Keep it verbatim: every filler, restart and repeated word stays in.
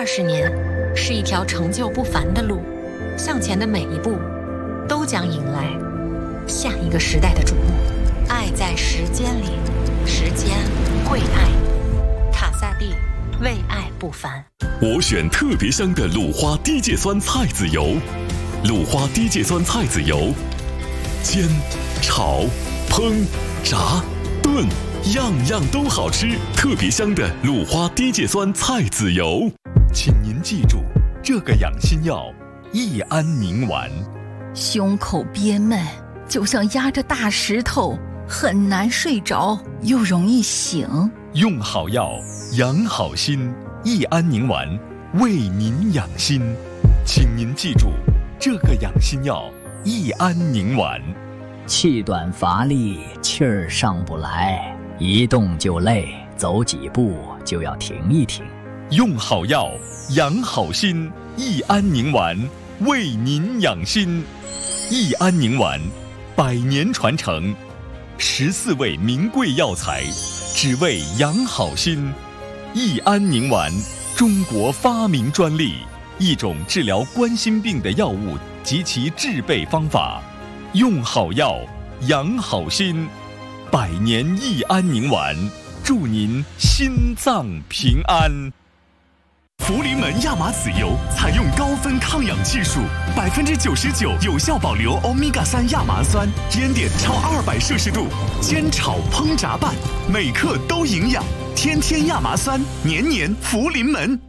二十年是一条成就不凡的路，向前的每一步都将迎来下一个时代的瞩目。爱在时间里，时间会爱。塔萨蒂为爱不凡。 我选特别香的鲁花低芥酸菜籽油，鲁花低芥酸菜籽油，煎、炒、烹、炸、炖，样样都好吃。特别香的鲁花低芥酸菜籽油， 请您记住这个养心药益安宁丸。 胸口憋闷，就像压着大石头，很难睡着，又容易醒。 用好药，养好心，益安宁丸为您养心。请您记住这个养心药益安宁丸。 气短乏力，气儿上不来，一动就累，走几步就要停一停。 用好药，养好心，益安宁丸为您养心。益安宁丸，百年传承，十四味名贵药材，只为养好心。益安宁丸，中国发明专利，一种治疗冠心病的药物及其制备方法。用好药，养好心，百年益安宁丸，祝您心脏平安。 福临门亚麻籽油采用高分抗氧技术，百分之九十九有效保留欧米伽三亚麻酸，烟点超二百摄氏度，煎炒烹炸拌，每克都营养。天天亚麻酸，年年福临门。